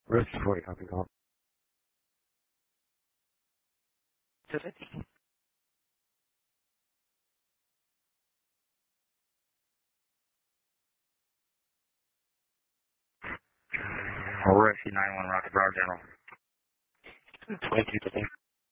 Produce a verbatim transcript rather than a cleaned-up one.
Rescue forty, copy call. two fifty. Rescue nine one, Rocket Bravo General. twenty-two today.